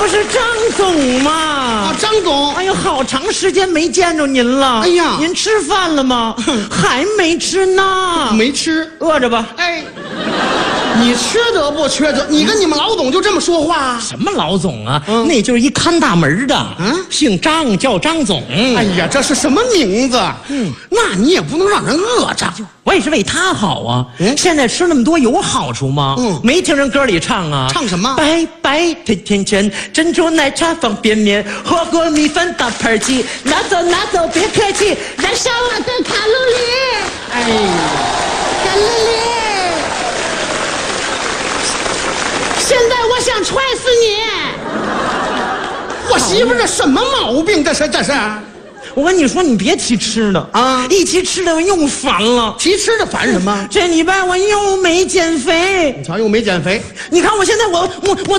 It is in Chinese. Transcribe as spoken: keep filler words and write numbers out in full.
不是张总吗？ 啊，张总， 哎呦，好长时间没见着您了。 哎呀您吃饭了吗？还没吃呢。 没吃。 饿着吧？ 哎，你缺德不缺德？你跟你们老总就这么说话？ 什么老总啊？ 嗯那就是一看大门的， 嗯姓张，叫张总。 哎呀，这是什么名字？ 嗯， 那你也不能让人饿着。 我也是为他好啊。 嗯现在吃那么多有好处吗？ 嗯没听人歌里唱啊？ 唱什么白白甜甜圈，珍珠奶茶方便面，火锅米饭大盘鸡，拿走拿走别客气，燃烧我的卡路里， 哎， 卡路里。现在我想踹死你！ 我媳妇儿这什么毛病？这是这是。 我跟你说，你别提吃的啊一提吃的我又烦了。 提吃的烦什么？ 这礼拜我又没减肥， 你瞧又没减肥。 你看我现在我我我